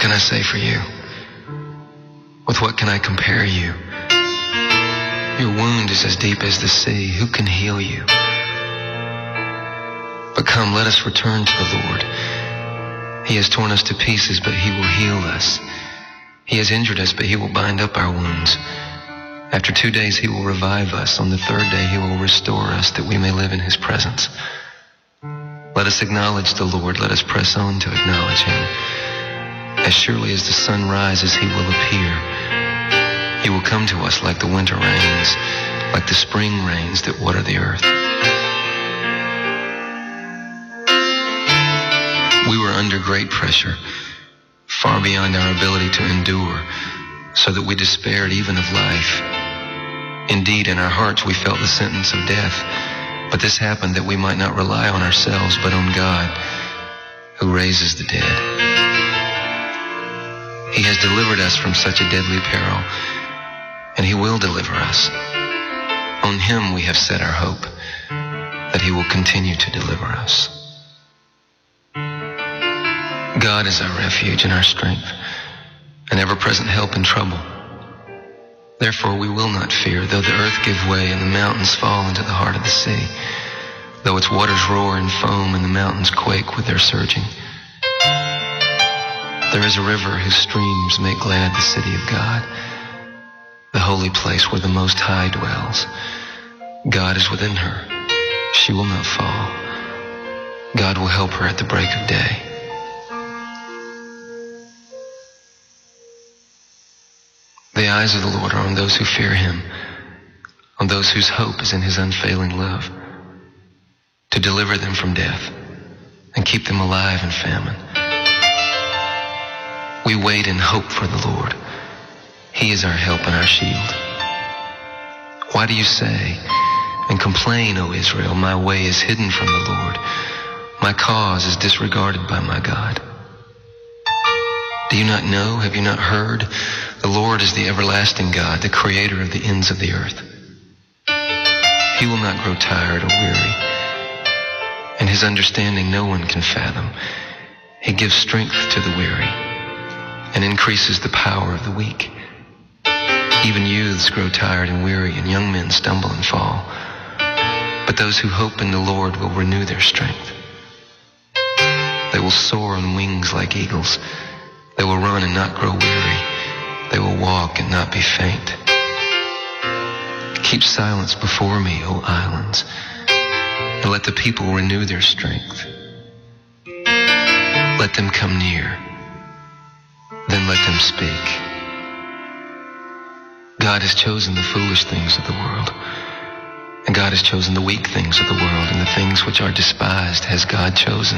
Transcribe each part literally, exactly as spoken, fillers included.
can I say for you? With what can I compare you? Your wound is as deep as the sea. Who can heal you? But come, let us return to the Lord. He has torn us to pieces, but he will heal us. He has injured us, but he will bind up our wounds. After two days he will revive us. On the third day he will restore us, that we may live in his presence. Let us acknowledge the Lord. Let us press on to acknowledge him. As surely as the sun rises, he will appear. He will come to us like the winter rains, like the spring rains that water the earth. We were under great pressure, far beyond our ability to endure, so that we despaired even of life. Indeed, in our hearts we felt the sentence of death, but this happened that we might not rely on ourselves, but on God, who raises the dead. He has delivered us from such a deadly peril, and he will deliver us. On him we have set our hope, that he will continue to deliver us. God is our refuge and our strength, an ever-present help in trouble. Therefore we will not fear, though the earth give way and the mountains fall into the heart of the sea, though its waters roar and foam and the mountains quake with their surging. There is a river whose streams make glad the city of God, the holy place where the Most High dwells. God is within her. She will not fall. God will help her at the break of day. The eyes of the Lord are on those who fear him, on those whose hope is in his unfailing love, to deliver them from death and keep them alive in famine. We wait and hope for the Lord. He is our help and our shield. Why do you say and complain, O Israel, my way is hidden from the Lord, my cause is disregarded by my God? Do you not know? Have you not heard? The Lord is the everlasting God, the creator of the ends of the earth. He will not grow tired or weary, and his understanding no one can fathom. He gives strength to the weary and increases the power of the weak. Even youths grow tired and weary, and young men stumble and fall. But those who hope in the Lord will renew their strength. They will soar on wings like eagles. They will run and not grow weary. They will walk and not be faint. Keep silence before me, O islands, and let the people renew their strength. Let them come near, then let them speak. God has chosen the foolish things of the world, and God has chosen the weak things of the world, and the things which are despised has God chosen.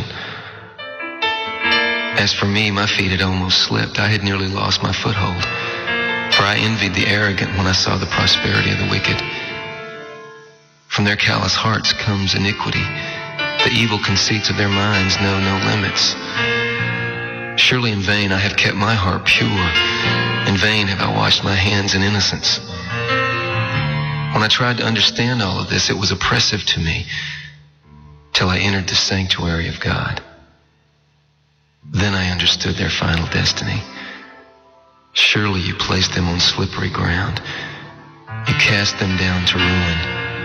As for me, my feet had almost slipped. I had nearly lost my foothold, for I envied the arrogant when I saw the prosperity of the wicked. From their callous hearts comes iniquity. The evil conceits of their minds know no limits. Surely in vain I have kept my heart pure. In vain have I washed my hands in innocence. When I tried to understand all of this, it was oppressive to me, till I entered the sanctuary of God. Then I understood their final destiny. Surely you placed them on slippery ground. You cast them down to ruin.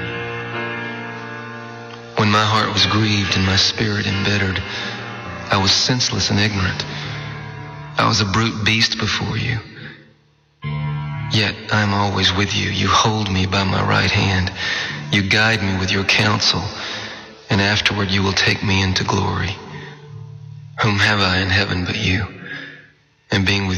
When my heart was grieved and my spirit embittered, I was senseless and ignorant. I was a brute beast before you. Yet I am always with you. You hold me by my right hand. You guide me with your counsel, and afterward you will take me into glory. Whom have I in heaven but you? And being with